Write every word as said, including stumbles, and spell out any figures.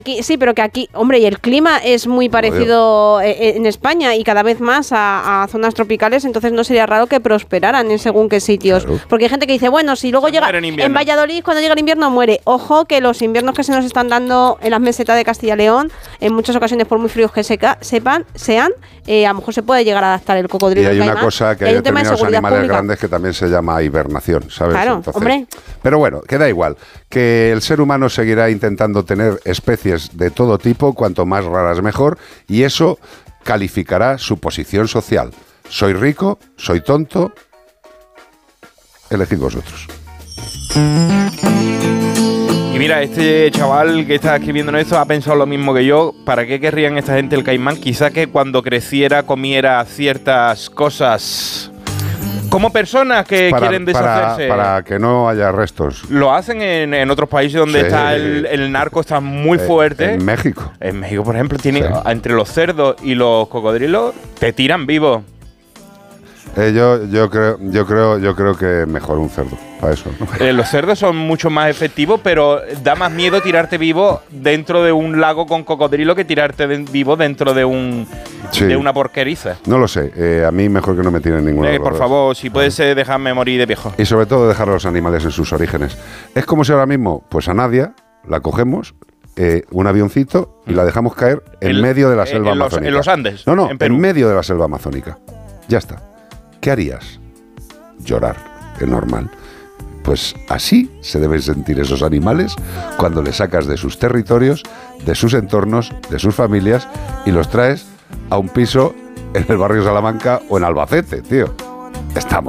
Aquí, sí, pero que aquí, hombre, y el clima es muy parecido en España y cada vez más a, a zonas tropicales, entonces no sería raro que prosperaran en según qué sitios. Claro. Porque hay gente que dice, bueno, si luego se llega en, en Valladolid, cuando llega el invierno muere. Ojo que los inviernos que se nos están dando en las mesetas de Castilla y León, en muchas ocasiones, por muy fríos que seca, sepan, sean, eh, a lo mejor se puede llegar a adaptar el cocodrilo. Y hay caimán, una cosa que hay, hay determinados animales pública. grandes que también se llama hibernación, ¿sabes? Claro, Entonces, hombre. Pero bueno, que da igual, que el ser humano seguirá intentando tener especies de todo tipo, cuanto más raras mejor, y eso calificará su posición social. Soy rico, soy tonto, elegid vosotros. Y mira, este chaval que está escribiendo esto ha pensado lo mismo que yo. ¿Para qué querrían esta gente el caimán? Quizá que cuando creciera comiera ciertas cosas... Como personas que para, quieren deshacerse. Para, para que no haya restos. Lo hacen en, en otros países donde sí. está el, el narco está muy eh, fuerte. En México. En México, por ejemplo, tienen sí. entre los cerdos y los cocodrilos te tiran vivo. Eh, yo, yo creo, yo creo, yo creo que mejor un cerdo para eso. Eh, los cerdos son mucho más efectivos, pero da más miedo tirarte vivo dentro de un lago con cocodrilo que tirarte de, vivo dentro de un sí. de una porqueriza. No lo sé. Eh, a mí mejor que no me tiren ninguna. Eh, por favor, si puedes eh, dejarme morir de viejo. Y sobre todo dejar a los animales en sus orígenes. Es como si ahora mismo, pues a Nadia la cogemos. Eh, un avioncito y la dejamos caer en el, medio de la selva en los, amazónica. En los Andes. No, no, en, Perú. en medio de la selva amazónica. Ya está. ¿Qué harías? Llorar, es normal. Pues así se deben sentir esos animales cuando les sacas de sus territorios, de sus entornos, de sus familias y los traes a un piso en el barrio Salamanca o en Albacete, tío. Estamos